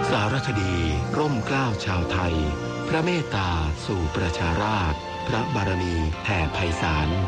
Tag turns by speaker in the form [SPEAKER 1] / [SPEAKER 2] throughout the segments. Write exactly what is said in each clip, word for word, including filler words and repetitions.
[SPEAKER 1] สารคดีร่มเกล้าชาวไทยพระเมตตาสู่ประชาราษฎร์พระบารมีแผ่ไพศาล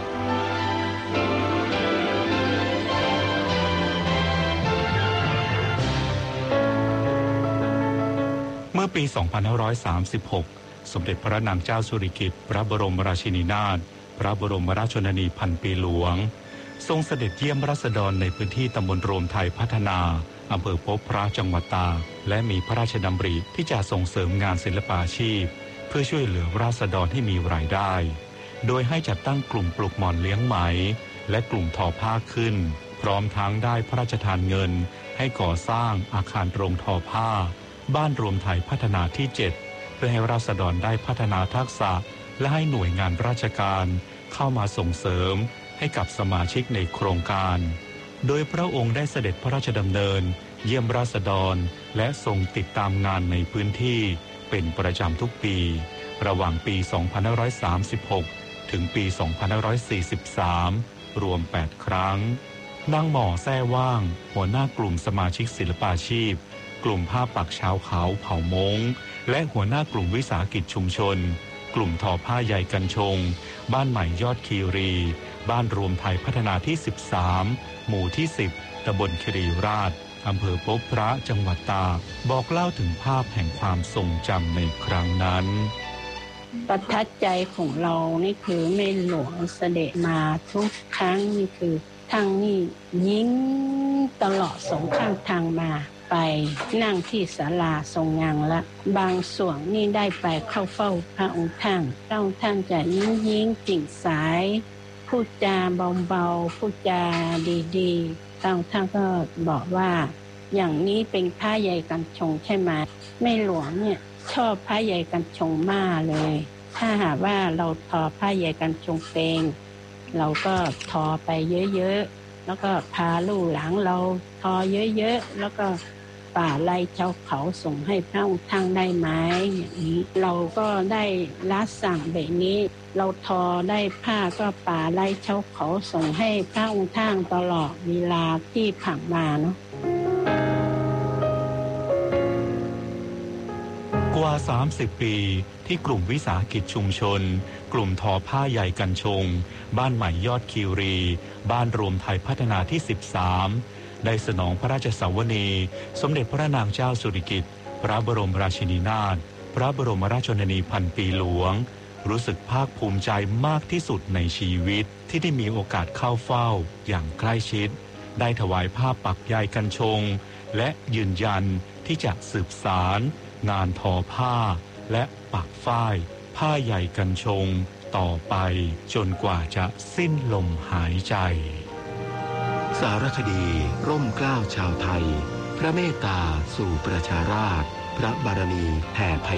[SPEAKER 2] เมื่อปี สองพันห้าร้อยสามสิบหก สมเด็จพระนางเจ้าสิริกิติ์พระบรมราชินีนาถพระบรมราชชนนีพันปีหลวงทรงเสด็จเยี่ยมราษฎรในพื้นที่ตำบลโรมไทยพัฒนาอำเภอพบพระจังหวัดตากและมีพระราชดำริที่จะส่งเสริมงานศิลปาชีพเพื่อช่วยเหลือราษฎรให้มีรายได้โดยให้จัดตั้งกลุ่มปลูกหม่อนเลี้ยงไหมและกลุ่มทอผ้าขึ้นพร้อมทั้งได้พระราชทานเงินให้ก่อสร้างอาคารโรงทอผ้าบ้านรวมไทยพัฒนาที่เจ็ดเพื่อให้ราษฎรได้พัฒนาทักษะและให้หน่วยงานราชการเข้ามาส่งเสริมให้กับสมาชิกในโครงการโดยพระองค์ได้เสด็จพระราชดำเนินเยี่ยมราษฎรและทรงติดตามงานในพื้นที่เป็นประจำทุกปีระหว่างปี สองพันห้าร้อยสามสิบหก ถึงปี สองพันห้าร้อยสี่สิบสาม รวม แปด ครั้งนางหม่อแซ่ว่างหัวหน้ากลุ่มสมาชิกศิลปาชีพกลุ่มผ้าปักชาวเขาเผ่ามงและหัวหน้ากลุ่มวิสาหกิจชุมชนกลุ่มทอผ้าใยกันชงบ้านใหม่ยอดคีรีบ้านรวมไทยพัฒนาที่สิบสามหมู่ที่สิบตำบลคีรีราษฎร์อำเภอพบพระจังหวัดตากบอกเล่าถึงภาพแห่งความทรงจำในครั้งนั้น
[SPEAKER 3] ประทับใจของเรานี่คือแม่หลวงเสด็จมาทุกครั้งนี่คือทางนี่ยิ้มตลอดสองข้างทางมาไปนั่งที่ศาลาทรงงานละบางส่วนนี่ได้ไปเข้าเฝ้าพระองค์ท่านพระองค์ท่านจะยิ้มยิ้มจิ่งสายพูดจาเบาๆพูดจาดีๆพระองค์ท่านก็บอกว่าอย่างนี้เป็นผ้าใยกันชงใช่ไหมแม่หลวงเนี่ยชอบผ้าใยกันชงมากเลยถ้าหากว่าเราทอผ้าใยกันชงเป็นเราก็ทอไปเยอะๆแล้วก็พาลูกหลานเราทอเยอะๆแล้วก็ป่าไล่เจ้าเขาส่งให้พระองค์ท่านได้ไหมอย่างนี้เราก็ได้รับสั่งแบบนี้เราทอได้ผ้าก็ป่าไล่เจ้าเขาส่งให้พระองค์ท่านตลอดเวลาที่ผ่านมาเนาะ
[SPEAKER 2] กว่าสามสิบปีที่กลุ่มวิสาหกิจชุมชนกลุ่มทอผ้าใยกันชงบ้านใหม่ยอดคีรีบ้านรวมไทยพัฒนาที่สิบสามได้สนองพระราชสาวนีสมเด็จพระนางเจ้าสิริกิติ์พระบรมราชินีนาถพระบรมราชชนนีพันปีหลวงรู้สึกภาคภูมิใจมากที่สุดในชีวิตที่ได้มีโอกาสเข้าเฝ้าอย่างใกล้ชิดได้ถวายผ้าปักใยกันชงและยืนยันที่จะสืบสารงานทอผ้าและปักฝ้ายผ้าใยกันชงต่อไปจนกว่าจะสิ้นลมหายใจ
[SPEAKER 1] สารคดีร่มเกล้าชาวไทยพระเมตตาสู่ประชาราษฎร์พระบารมีแผ่ไพ